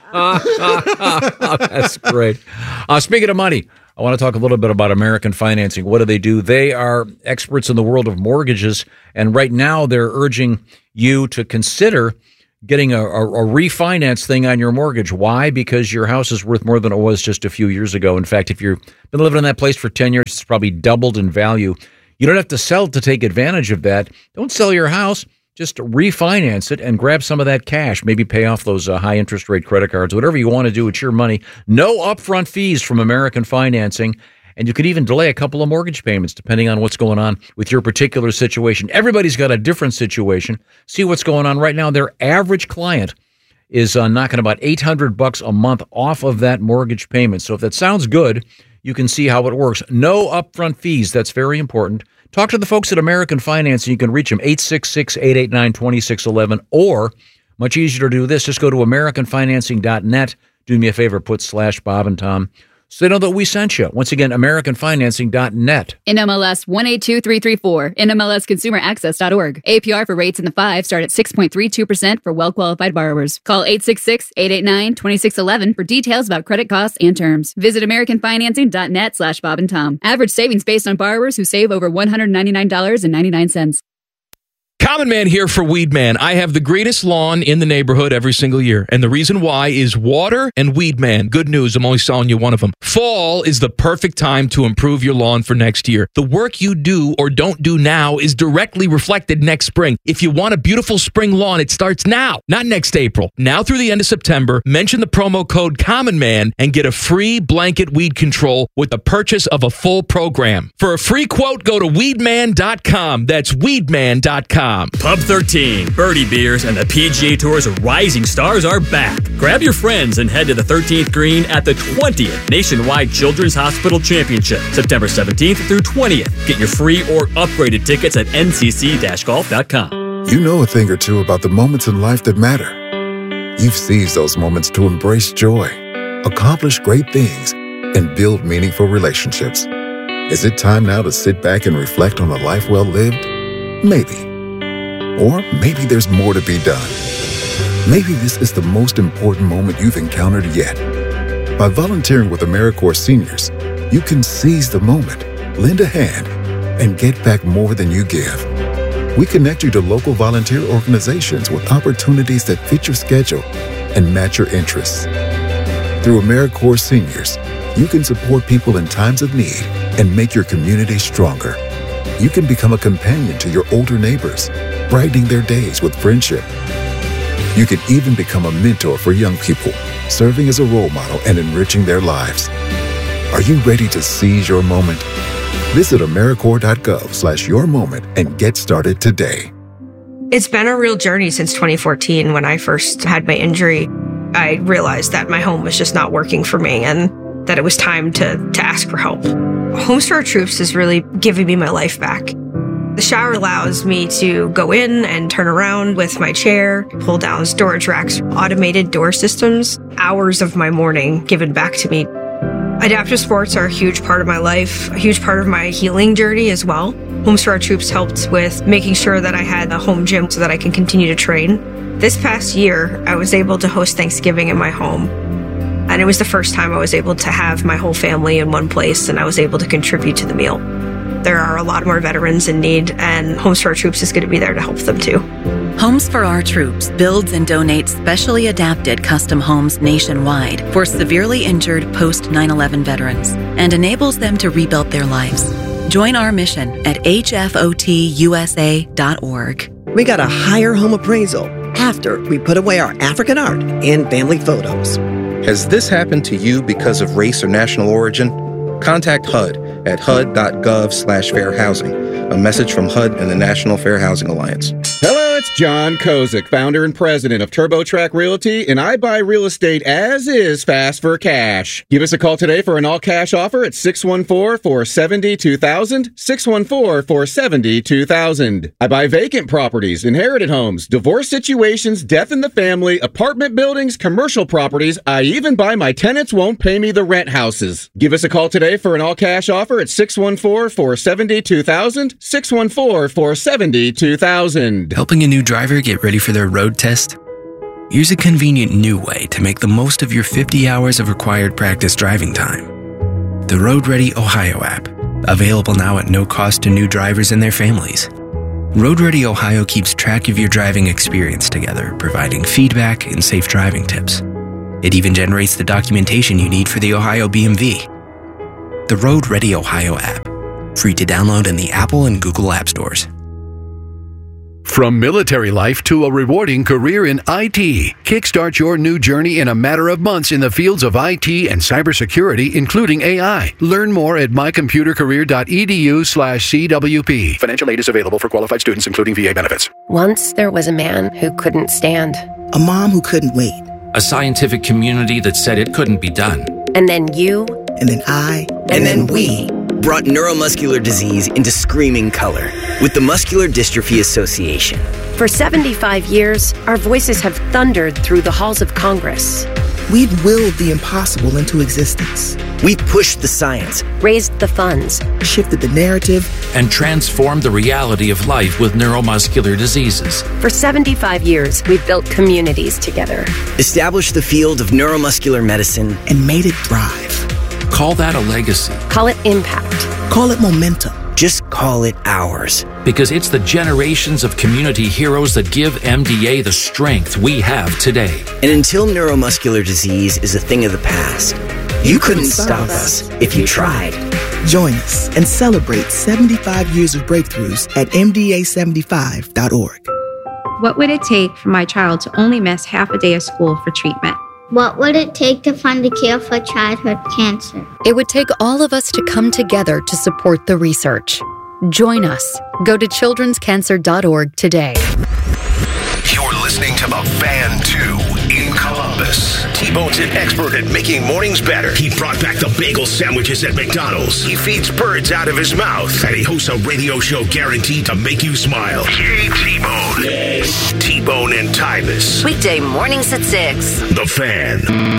That's great. Uh, speaking of money, I want to talk a little bit about American Financing. What do they do? They are experts in the world of mortgages, and right now they're urging you to consider getting a, a, a refinance thing on your mortgage. Why? Because your house is worth more than it was just a few years ago. In fact, if you've been living in that place for ten years, it's probably doubled in value. You don't have to sell to take advantage of that. Don't sell your house. Just refinance it and grab some of that cash. Maybe pay off those uh, high interest rate credit cards. Whatever you want to do, it's your money. No upfront fees from American Financing. And you could even delay a couple of mortgage payments depending on what's going on with your particular situation. Everybody's got a different situation. See what's going on right now. Their average client is uh, knocking about eight hundred bucks a month off of that mortgage payment. So if that sounds good, you can see how it works. No upfront fees. That's very important. Talk to the folks at American Financing. You can reach them, eight six six, eight eight nine, two six one one, or much easier to do this, just go to american financing dot net. Do me a favor, put slash Bob and Tom so they know that we sent you. Once again, american financing dot net. N M L S one eight two three three four, N M L S consumer access dot org. A P R for rates in the five start at six point three two percent for well-qualified borrowers. Call eight six six, eight eight nine, two six one one for details about credit costs and terms. Visit american financing dot net slash Bob and Tom. Average savings based on borrowers who save over one hundred ninety-nine dollars and ninety-nine cents. Common Man here for Weed Man. I have the greatest lawn in the neighborhood every single year. And the reason why is water and Weed Man. Good news, I'm only selling you one of them. Fall is the perfect time to improve your lawn for next year. The work you do or don't do now is directly reflected next spring. If you want a beautiful spring lawn, it starts now, not next April. Now through the end of September, mention the promo code Common Man and get a free blanket weed control with the purchase of a full program. For a free quote, go to weed man dot com. That's weed man dot com. Pub thirteen, Birdie Beers, and the P G A Tour's rising stars are back. Grab your friends and head to the thirteenth green at the twentieth Nationwide Children's Hospital Championship, September seventeenth through twentieth. Get your free or upgraded tickets at N C C golf dot com. You know a thing or two about the moments in life that matter. You've seized those moments to embrace joy, accomplish great things, and build meaningful relationships. Is it time now to sit back and reflect on a life well lived? Maybe. Or maybe there's more to be done. Maybe this is the most important moment you've encountered yet. By volunteering with AmeriCorps Seniors, you can seize the moment, lend a hand, and get back more than you give. We connect you to local volunteer organizations with opportunities that fit your schedule and match your interests. Through AmeriCorps Seniors, you can support people in times of need and make your community stronger. You can become a companion to your older neighbors, brightening their days with friendship. You can even become a mentor for young people, serving as a role model and enriching their lives. Are you ready to seize your moment? Visit AmeriCorps dot gov slash your moment and get started today. It's been a real journey since twenty fourteen when I first had my injury. I realized that my home was just not working for me and that it was time to, to ask for help. Homes for Our Troops is really giving me my life back. The shower allows me to go in and turn around with my chair, pull down storage racks, automated door systems, hours of my morning given back to me. Adaptive sports are a huge part of my life, a huge part of my healing journey as well. Homes for Our Troops helped with making sure that I had a home gym so that I can continue to train. This past year, I was able to host Thanksgiving in my home. And it was the first time I was able to have my whole family in one place and I was able to contribute to the meal. There are a lot more veterans in need, and Homes for Our Troops is going to be there to help them too. Homes for Our Troops builds and donates specially adapted custom homes nationwide for severely injured post nine eleven veterans and enables them to rebuild their lives. Join our mission at H F O T U S A dot org. We got a higher home appraisal after we put away our African art and family photos. Has this happened to you because of race or national origin? Contact H U D at H U D dot gov slash fair housing. A message from H U D and the National Fair Housing Alliance. Hello, It's John Kozik, founder and president of TurboTrack Realty, and I buy real estate as is fast for cash. Give us a call today for an all-cash offer at six one four, four seven zero, two thousand, six one four, four seven zero, two thousand. I buy vacant properties, inherited homes, divorce situations, death in the family, apartment buildings, commercial properties. I even buy my tenants won't pay me the rent houses. Give us a call today for an all-cash offer at six one four, four seven zero, two thousand, six one four, four seven zero, two thousand. Helping a new driver get ready for their road test? Here's a convenient new way to make the most of your fifty hours of required practice driving time. The Road Ready Ohio app, available now at no cost to new drivers and their families. Road Ready Ohio keeps track of your driving experience together, providing feedback and safe driving tips. It even generates the documentation you need for the Ohio B M V. The Road Ready Ohio app, free to download in the Apple and Google App Stores. From military life to a rewarding career in I T, kickstart your new journey in a matter of months in the fields of I T and cybersecurity, including A I. Learn more at mycomputercareer.edu slash CWP. Financial aid is available for qualified students, including V A benefits. Once there was a man who couldn't stand. A mom who couldn't wait. A scientific community that said it couldn't be done. And then you. And then I. And, and then, then we. Brought neuromuscular disease into screaming color with the Muscular Dystrophy Association. For seventy-five years, our voices have thundered through the halls of Congress. We've willed the impossible into existence. We've pushed the science, raised the funds, shifted the narrative, and transformed the reality of life with neuromuscular diseases. For seventy-five years, we've built communities together, established the field of neuromuscular medicine, and made it thrive. Call that a legacy. Call it impact. Call it momentum. Just call it ours. Because it's the generations of community heroes that give M D A the strength we have today. And until neuromuscular disease is a thing of the past, you, you couldn't stop us if you tried. Join us and celebrate seventy-five years of breakthroughs at M D A seventy-five dot org. What would it take for my child to only miss half a day of school for treatment? What would it take to find a cure for childhood cancer? It would take all of us to come together to support the research. Join us. Go to children's cancer dot org today. You're listening to The Fan two in Columbus. T-Bone's an expert at making mornings better. He brought back the bagel sandwiches at McDonald's. He feeds birds out of his mouth. And he hosts a radio show guaranteed to make you smile. Yay, T-Bone. Yes. T-Bone and Tyvis. Weekday mornings at six. The Fan.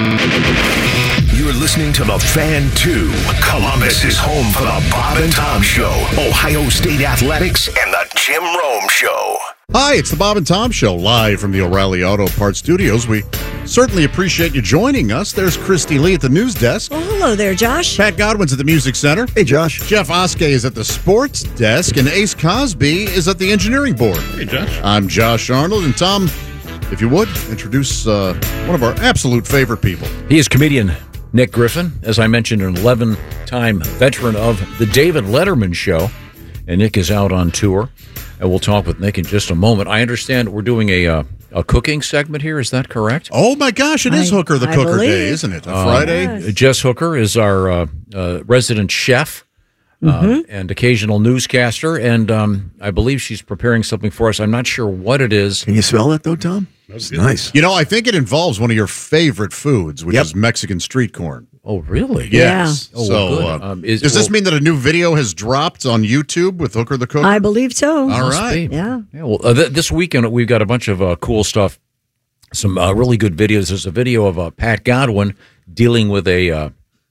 You're listening to The Fan two. Columbus is home for the Bob and Tom Show, Ohio State Athletics, and the Jim Rome Show. Hi, it's the Bob and Tom Show, live from the O'Reilly Auto Parts Studios. We certainly appreciate you joining us. There's Christy Lee at the news desk. Oh, hello there, Josh. Pat Godwin's at the Music Center. Hey, Josh. Jeff Oskey is at the sports desk, and Ace Cosby is at the engineering board. Hey, Josh. I'm Josh Arnold, and Tom, if you would, introduce uh, one of our absolute favorite people. He is comedian Nick Griffin, as I mentioned, an eleven-time veteran of the David Letterman Show, and Nick is out on tour. And we'll talk with Nick in just a moment. I understand we're doing a uh, a cooking segment here. Is that correct? Oh, my gosh. It is I, Hooker the I Cooker believe. Day, isn't it? A uh, Friday. Yes. Jess Hooker is our uh, uh, resident chef uh, mm-hmm. and occasional newscaster. And um, I believe she's preparing something for us. I'm not sure what it is. Can you smell that, though, Tom? That's nice. You know, I think it involves one of your favorite foods, which yep. is Mexican street corn. Oh, really? Yes. Yeah. Oh, so, well, uh, um, is, does this well, mean that a new video has dropped on YouTube with Hooker the Cooker? I believe so. All right. Yeah. yeah well, uh, th- this weekend we've got a bunch of uh, cool stuff. Some uh, really good videos. There's a video of uh, Pat Godwin dealing with a uh,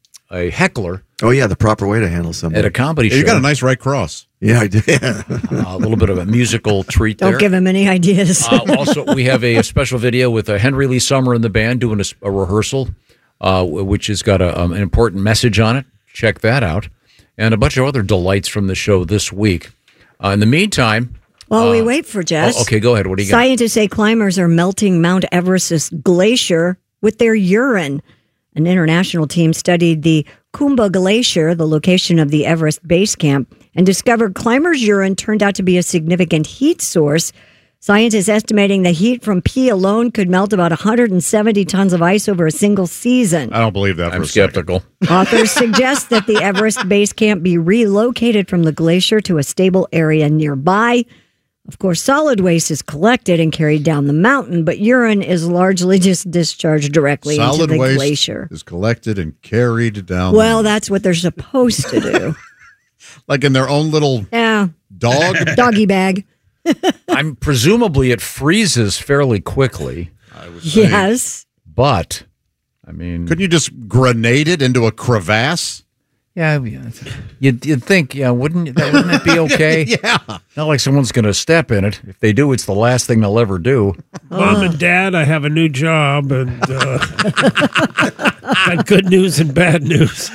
a heckler. Oh yeah, the proper way to handle somebody at a comedy yeah, show. You got a nice right cross. Yeah, I did. uh, a little bit of a musical treat Don't there. give him any ideas. uh, also, we have a, a special video with uh, Henry Lee Summer and the band doing a, a rehearsal, uh, which has got a, um, an important message on it. Check that out. And a bunch of other delights from the show this week. Uh, in the meantime... While uh, we wait for Jess. Oh, okay, go ahead. What do you got? Scientists say climbers are melting Mount Everest's glacier with their urine. An international team studied the Khumbu Glacier, the location of the Everest base camp, and discovered climbers' urine turned out to be a significant heat source. Scientists estimating the heat from pee alone could melt about one hundred seventy tons of ice over a single season. I don't believe that. For I'm a skeptical. Second. Authors suggest that the Everest base camp be relocated from the glacier to a stable area nearby. Of course, solid waste is collected and carried down the mountain, but urine is largely just discharged directly Solid into the waste glacier. is collected and carried down. Well, that's what they're supposed to do. Like in their own little Yeah. dog? Doggy bag. I'm presumably it freezes fairly quickly. I would Yes. But, I mean... Couldn't you just grenade it into a crevasse? Yeah, you'd, you'd think, yeah, wouldn't that, wouldn't that be okay? Yeah. Not like someone's going to step in it. If they do, it's the last thing they'll ever do. Mom and Dad, I have a new job, and uh, got good news and bad news.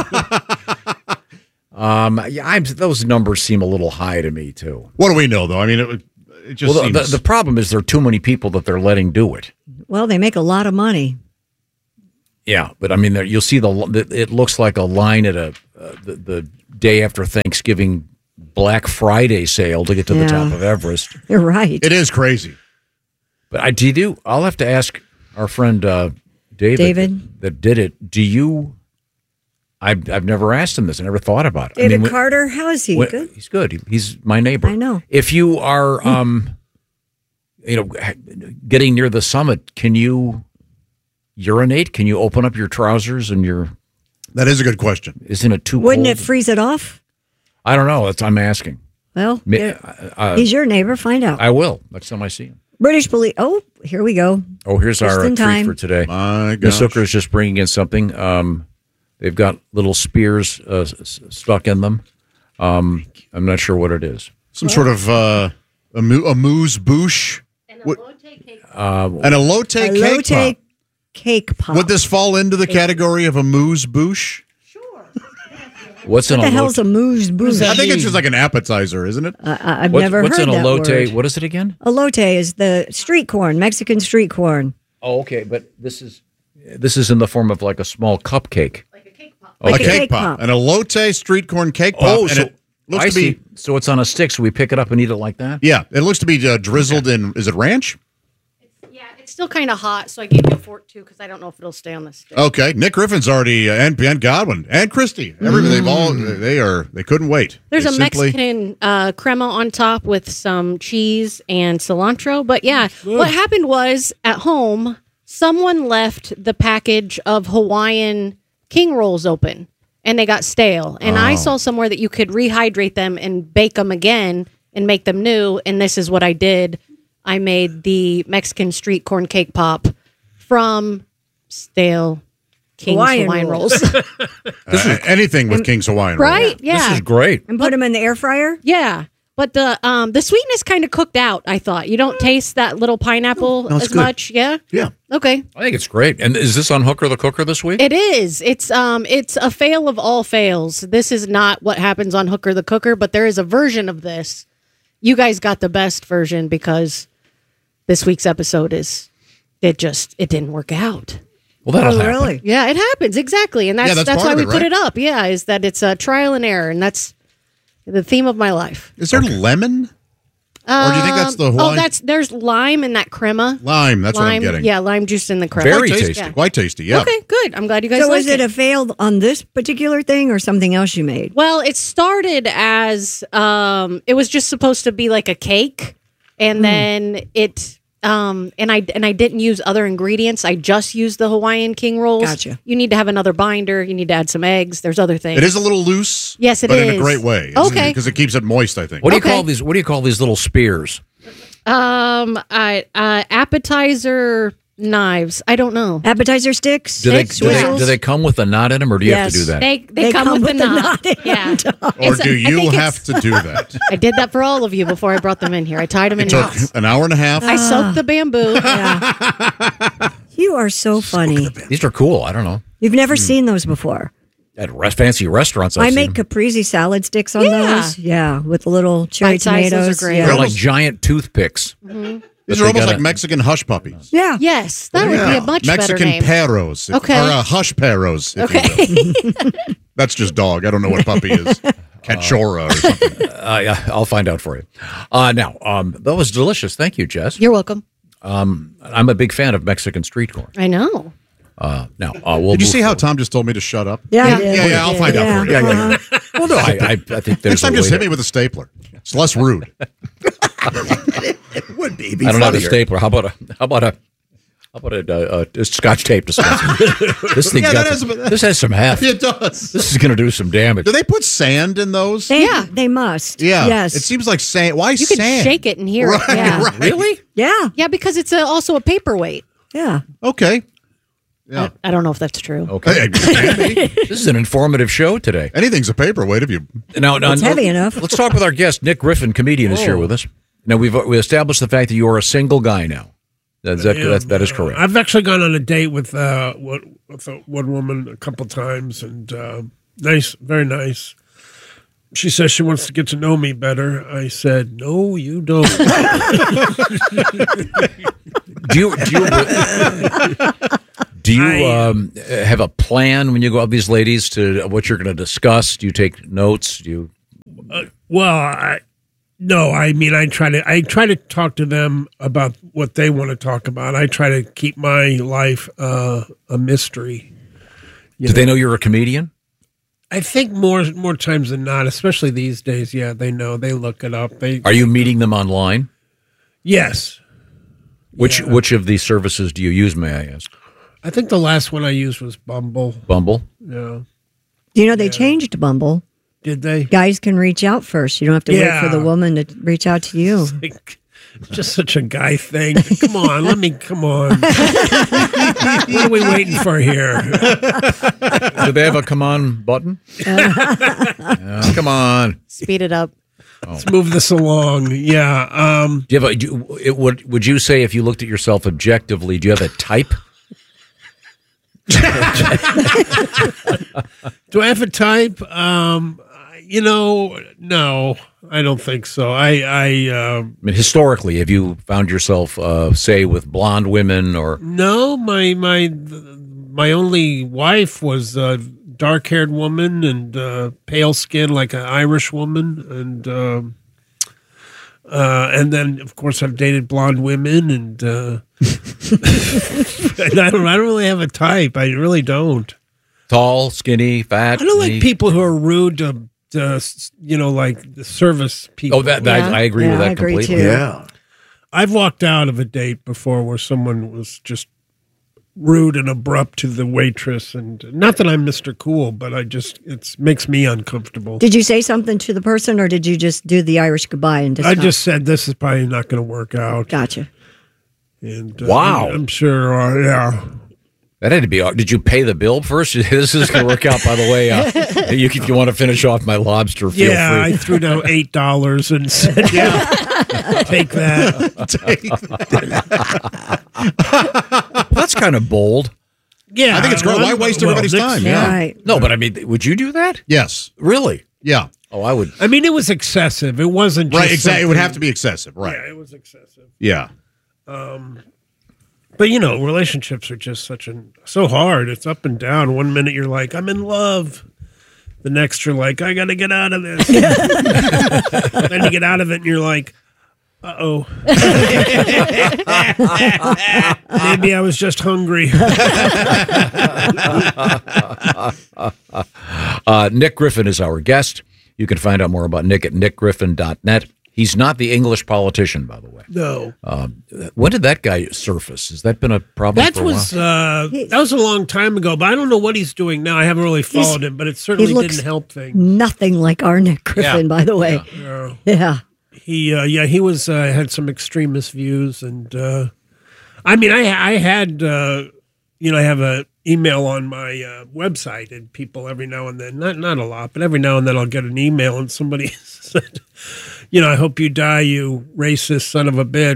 um, yeah, I'm, those numbers seem a little high to me, too. What do we know, though? I mean, it, it just well, seems... the, the problem is there are too many people that they're letting do it. Well, they make a lot of money. Yeah, but I mean, there, you'll see the. It looks like a line at a uh, the, the day after Thanksgiving Black Friday sale to get to Yeah. the top of Everest. You're right. It is crazy. But I do. do I'll have to ask our friend uh, David, David? That, that did it. Do you? I've I've never asked him this. I never thought about it. I David mean, when- Carter, how is he? when- Good? He's good. He- He's my neighbor. I know. If you are, um, you know, getting near the summit, can you urinate? Can you open up your trousers and your? That is a good question. Isn't it too? Wouldn't cold? it freeze it off? I don't know. That's I'm asking. Well, Mi- yeah. uh, he's your neighbor. Find out. I will next time I see him. British police. Oh, here we go. Oh, here's Just our in uh, treat time. for today. My Miss gosh. Hooker is just bringing in something. Um, they've got little spears uh, s- s- stuck in them. Um, I'm not sure what it is. Some sort of uh, a, mo- a moose bouche. What- Uh, An elote A cake elote pop. cake pop. Would this fall into the category of a moose bouche? what's What an the elote? hell's a moose bouche? I think it's just like an appetizer, isn't it? Uh, I've What's- never what's heard an that elote? word. What is it again? Elote is the street corn, Mexican street corn. Oh, okay, but this is this is in the form of like a small cupcake. Like a cake, pop. An elote street corn cake pop. Oh, and so it looks I to be see. So it's on a stick, so we pick it up and eat it like that. yeah. It looks to be uh, drizzled in. Is it ranch? Yeah, it's still kind of hot, so I gave you a fork too because I don't know if it'll stay on the stick. Okay, Nick Griffin's already uh, and Ben Godwin and Christy. Everybody, they've all they are they couldn't wait. There's They a simply- Mexican uh, crema on top with some cheese and cilantro. But yeah, what happened was at home, someone left the package of Hawaiian king rolls open and they got stale. And I Oh. saw somewhere that you could rehydrate them and bake them again and make them new. And this is what I did. I made the Mexican street corn cake pop from stale King's Hawaiian Hawaiian, rolls. rolls. Uh, anything with King's Hawaiian, roll. Right? Yeah. great. And put them in the air fryer? Yeah. But the um the sweetness kind of cooked out, I thought. You don't taste that little pineapple No, it's as good. much. Yeah? Yeah. Okay. I think it's great. And is this on Hooker the Cooker this week? It is. It's um it's a fail of all fails. This is not what happens on Hooker the Cooker, but there is a version of this. You guys got the best version because this week's episode is it just it didn't work out. Well, that'll Oh, happen. really? Yeah, it happens exactly, and that's Yeah, that's, that's why part we of it, put right? it up. Yeah, is that it's a trial and error, and that's the theme of my life. Is there lemon? Or do you think that's the Um, Hawaiian- Oh, that's there's lime in that crema. Lime, that's what I'm Lime, getting. Yeah, lime juice in the crema. Very tasty. Yeah. Quite tasty. Yeah. Okay, good. I'm glad you guys So like was it a failed on this particular thing or something else you made? Well, it started as um, it was just supposed to be like a cake, and Mm. then it um, and I and I didn't use other ingredients. I just used the Hawaiian king rolls. Gotcha. You need to have another binder. You need to add some eggs. There's other things. It is a little loose. Yes, it but in a is. great way. Okay. Because it keeps it moist, I think. What do you Okay. call these? What do you call these little spears? Um, I uh, appetizer knives. I don't know. Appetizer sticks? Do they, Sticks, do they whistles. do they come with a knot in them, or do you have to do that? They they, come, with, the knot. Yeah. Or It's- do I you think have it's- to do that? I did that for all of you before I brought them in here. I tied them in It took knots. an hour and a half. I soaked the bamboo. You are so funny. These are cool. I don't know. You've never seen those before. At rest, fancy restaurants, I've I seen make them. caprese salad sticks on Yeah. those. Yeah, with little cherry Bite sizes are tomatoes. great. Yeah. They're like giant toothpicks. Mhm. These But are they almost gotta- like Mexican hush puppies. Yeah. Yes, that would be Yeah. a much Mexican better name. perros. if- Okay. Or uh, hush perros. if Okay. you will. That's just dog. I don't know what puppy is. Cachorra or something. Uh, yeah, I'll find out for you. Uh, now, um, that was delicious. Thank you, Jess. You're welcome. Um, I'm a big fan of Mexican street corn. I know. Uh, now, uh, we'll Did you move see how forward. Tom just told me to shut up? Yeah, I yeah, did. yeah, yeah, I'll find out for you. Yeah, yeah, yeah. Well, no, I, I, I think there's Next time, a just way hit to- me with a stapler. It's less rude. It would be. be I don't have a funnier. stapler. How about a? How about a? How about a, a, a Scotch tape dispenser? This thing's Yeah, got that some- has- this has some heft. It does. This is going to do some damage. Do they put sand in those? They, yeah, they must. Yeah. Yes. It seems like sand. Why You sand? can shake it and hear Right, it. Yeah. right. Really? Yeah. Yeah, because it's a, also a paperweight. Yeah. Okay. Yeah. I, I don't know if that's true. Okay. This is an informative show today. Anything's a paperweight if you. Now, now It's heavy enough. Let's talk with our guest, Nick Griffin, comedian, is here with us. Now we've we established the fact that you are a single guy now. That's, that, Yeah, that, that is correct. I've actually gone on a date with uh, with, with a, one woman a couple times, and uh, nice, very nice. She says she wants to get to know me better. I said, "No, you don't." do you do you, do you um, have a plan when you go out with these ladies to what you're going to discuss? Do you take notes? Do you? Uh, well, I, no, I mean, I try to I try to talk to them about what they want to talk about. I try to keep my life uh, a mystery. You Do they know you're a comedian? I think more more times than not, especially these days. Yeah, they know. They look it up. They Are you meeting them online? Yes. Which which of these services do you use? May I ask? I think the last one I used was Bumble. Bumble. Yeah. Do you know they changed Bumble? Did they? Guys can reach out first. You don't have to Yeah. wait for the woman to reach out to you. It's just such a guy thing. Come on, let me. Come on. What are we waiting for here? Do they have a come on button? Yeah, come on. Speed it up. Let's move this along. Yeah. Um, Do you have a, do, it, would would you say if you looked at yourself objectively, do you have a type? do I have a type? Um, you know, no, I don't think so. I, I, uh, I mean, historically, have you found yourself, uh, say, with blonde women or? no, my my my only wife was a dark-haired woman and uh, pale skin, like an Irish woman, and um uh, and then of course I've dated blonde women, and, uh, and I don't I don't really have a type. I really don't. Tall, skinny, fat. I don't like neat? people who are rude to, to you know, like the service people. Oh, that, that I, I agree with that completely. Yeah. I've walked out of a date before where someone was just rude and abrupt to the waitress, and not that I'm Mister Cool, but I just it makes me uncomfortable. Did you say something to the person, or did you just do the Irish goodbye and I discuss? just said this is probably not going to work out. Gotcha. And uh, Wow. I'm sure. Uh, yeah. That had to be. Did you pay the bill first? This is going to work out. By the way, uh, you, if you want to finish off my lobster, feel Yeah, free. I threw down eight dollars and said, "Yeah, take that." Take That's kind of bold. Yeah, I think it's great. Why waste well, everybody's next- time? Yeah. Yeah. Right. No, but I mean, would you do that? Yes. Really? Yeah. Oh, I would. I mean, it was excessive. It wasn't just Right. Exactly. It would something- have to be excessive. Right. Yeah, it was excessive. Yeah. Um, but you know, relationships are just such an so hard. It's up and down. One minute you're like, I'm in love. The next you're like, I got to get out of this. Then you get out of it and you're like, uh oh. Maybe I was just hungry. uh, Nick Griffin is our guest. You can find out more about Nick at nick griffin dot net. He's not the English politician, by the way. No. Um, when did that guy surface? Has that been a problem That for a was while? uh, that was a long time ago, but I don't know what he's doing now. I haven't really followed He's- him, but it certainly he looks didn't help things. Nothing like our Nick Griffin, Yeah. by the way. Yeah. Yeah. He, uh, yeah, he was uh, had some extremist views, and uh, I mean, I, I had, uh, you know, I have a email on my uh, website, and people every now and then, not not a lot, but every now and then, I'll get an email, and somebody said, you know, I hope you die, you racist son of a bitch.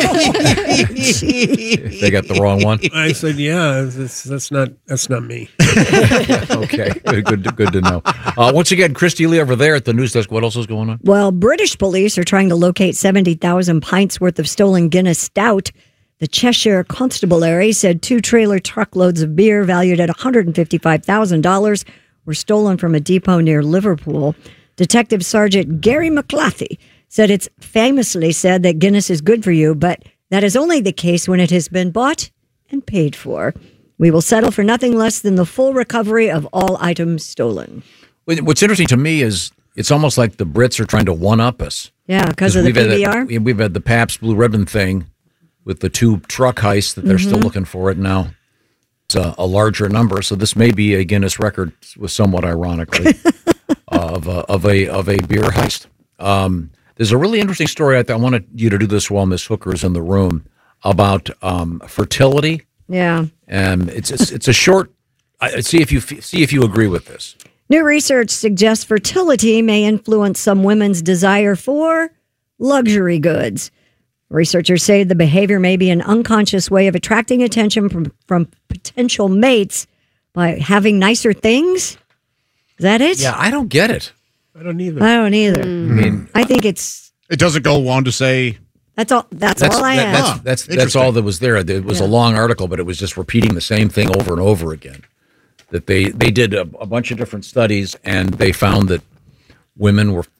They got the wrong one. I said, yeah, that's, that's not that's not me. Okay, good, good, good to know. Uh, once again, Christy Lee over there at the news desk. What else is going on? Well, British police are trying to locate seventy thousand pints worth of stolen Guinness Stout. The Cheshire Constabulary said two trailer truckloads of beer valued at one hundred fifty-five thousand dollars were stolen from a depot near Liverpool. Detective Sergeant Gary McClathy said it's famously said that Guinness is good for you, but that is only the case when it has been bought and paid for. We will settle for nothing less than the full recovery of all items stolen. What's interesting to me is it's almost like the Brits are trying to one-up us. Yeah, because of the we've P had B R. that- we've had the Pabst Blue Ribbon thing with the two truck heists that they're still Mhm. looking for it now. It's a, a larger number, so this may be a Guinness record, with somewhat ironically, of a, of a of a beer heist. Um, there's a really interesting story. I, th- I wanted you to do this while Miss Hooker's in the room about um, fertility. Yeah. Um, it's, it's it's a short. I, see if you f- see if you agree with this. New research suggests fertility may influence some women's desire for luxury goods. Researchers say the behavior may be an unconscious way of attracting attention from, from potential mates by having nicer things. Is that it? Yeah, I don't get it. I don't either. I don't either. I mean, I think it's It doesn't go on to say. that's all. That's, That's all I that- have. that's that's, that's interesting. all that was there. It was Yeah. a long article, but it was just repeating the same thing over and over again. That they they did a, a bunch of different studies, and they found that women were